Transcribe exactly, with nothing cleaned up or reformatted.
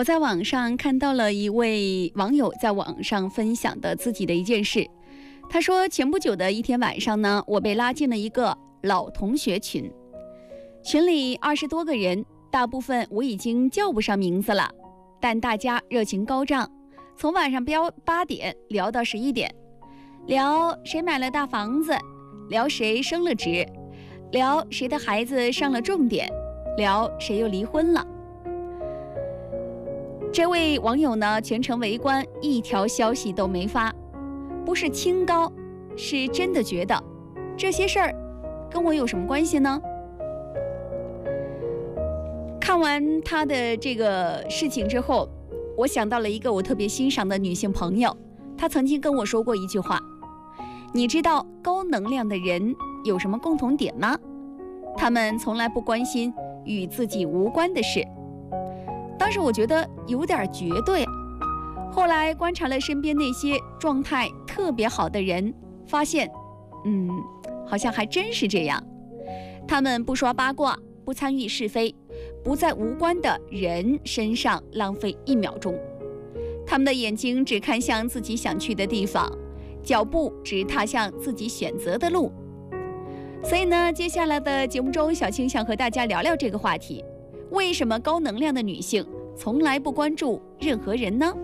我在网上看到了一位网友在网上分享的自己的一件事。他说，前不久的一天晚上呢，我被拉进了一个老同学群，群里二十多个人，大部分我已经叫不上名字了，但大家热情高涨，从晚上标八点聊到十一点，聊谁买了大房子，聊谁升了职，聊谁的孩子上了重点，聊谁又离婚了。这位网友呢，全程围观，一条消息都没发，不是清高，是真的觉得这些事儿跟我有什么关系呢？看完他的这个事情之后，我想到了一个我特别欣赏的女性朋友，她曾经跟我说过一句话：你知道高能量的人有什么共同点吗？他们从来不关心与自己无关的事。当时我觉得有点绝对，后来观察了身边那些状态特别好的人，发现嗯，好像还真是这样。他们不刷八卦，不参与是非，不在无关的人身上浪费一秒钟。他们的眼睛只看向自己想去的地方，脚步只踏向自己选择的路。所以呢，接下来的节目中，小青想和大家聊聊这个话题：为什么高能量的女性从来不关注任何人呢？